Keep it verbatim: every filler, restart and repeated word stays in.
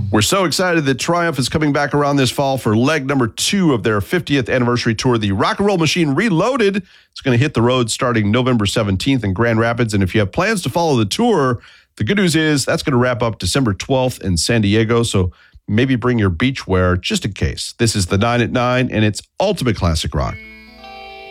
We're so excited that Triumph is coming back around this fall for leg number two of their fiftieth anniversary tour, the Rock and Roll Machine Reloaded. It's going to hit the road starting November seventeenth in Grand Rapids. And if you have plans to follow the tour, the good news is that's going to wrap up December twelfth in San Diego. So maybe bring your beach wear just in case. This is the nine at nine, and it's Ultimate Classic Rock.